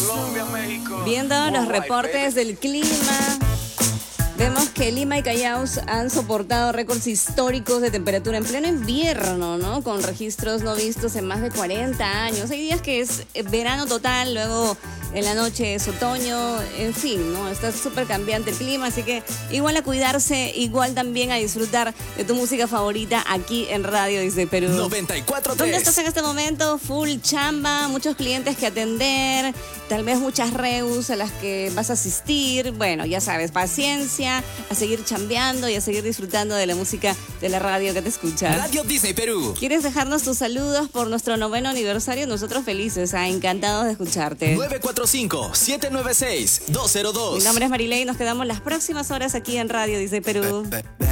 Colombia, México. Viendo los reportes del clima, vemos que Lima y Callao han soportado récords históricos de temperatura en pleno invierno, ¿no? Con registros no vistos en más de 40 años. Hay días que es verano total, luego en la noche es otoño, en fin, ¿no? Está súper cambiante el clima, así que igual a cuidarse, igual también a disfrutar de tu música favorita aquí en Radio Disney Perú. 94.3. ¿Dónde estás en este momento? Full chamba, muchos clientes que atender, tal vez muchas reus a las que vas a asistir. Bueno, ya sabes, paciencia, a seguir chambeando y a seguir disfrutando de la música de la radio que te escuchas. Radio Disney Perú. ¿Quieres dejarnos tus saludos por nuestro 9º aniversario? Nosotros felices, encantados de escucharte. 945-796-202. Mi nombre es Marilei y nos quedamos las próximas horas aquí en Radio Disney Perú.